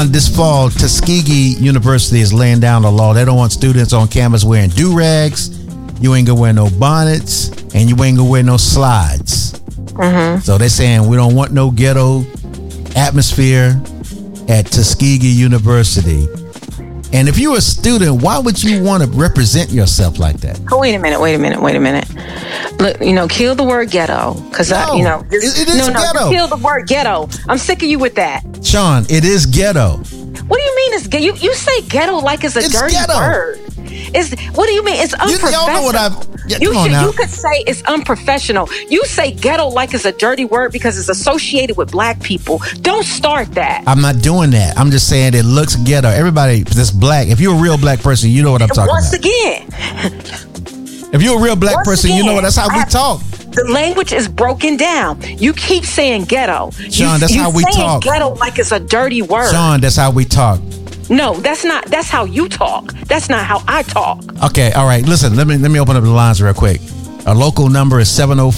This fall, Tuskegee University is laying down the law. They don't want students on campus wearing do-rags. You ain't gonna wear no bonnets, and you ain't gonna wear no slides. So they're saying we don't want no ghetto atmosphere at Tuskegee University. And if you're a student, why would you want to represent yourself like that? Oh, wait a minute. Look, kill the word ghetto. Because, it is ghetto. Kill the word ghetto. I'm sick of you with that. Sean, it is ghetto. What do you mean it's ghetto? You say ghetto like it's a dirty ghetto. word. What do you mean? It's unprofessional. Y'all know what you could say it's unprofessional. You say ghetto like it's a dirty word because it's associated with black people. Don't start that. I'm not doing that. I'm just saying it looks ghetto. Everybody that's black, if you're a real black person, you know what I'm talking Once about. again. If you're a real black person, you know that's how we talk. The language is broken down. You keep saying ghetto. Sean, that's how we talk. Ghetto like it's a dirty word. Sean, that's how we talk. No, that's not. That's how you talk. That's not how I talk. Okay, all right. Listen, let me open up the lines real quick. Our local number is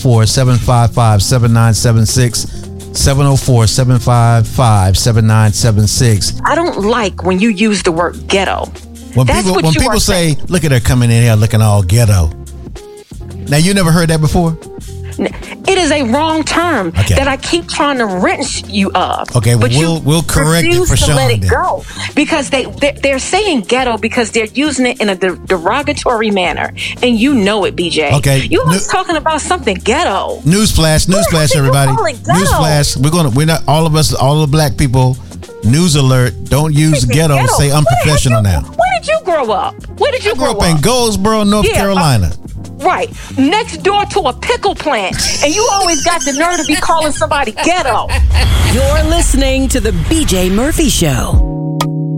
704-755-7976. 704-755-7976. I don't like when you use the word ghetto. When people say, look at her coming in here looking all ghetto. Now, you never heard that before? It is a wrong term that I keep trying to rinse you of. Okay, but we'll correct it for Sean. To let it go because they're saying ghetto because they're using it in a derogatory manner, and you know it, BJ. Okay, you was talking about something ghetto. Newsflash, everybody! Newsflash. We're not all of us, all the black people. News alert! Don't use ghetto. Say unprofessional now. Where did you grow up? I grew up in Goldsboro, North Carolina. Right, next door to a pickle plant, and you always got the nerve to be calling somebody ghetto. You're listening to the BJ Murphy Show.